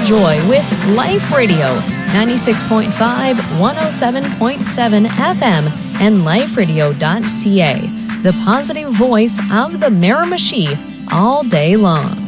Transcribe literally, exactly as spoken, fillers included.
joy with Life Radio, ninety-six point five, one oh seven point seven F M, and life radio dot c a, the positive voice of the Miramichi all day long.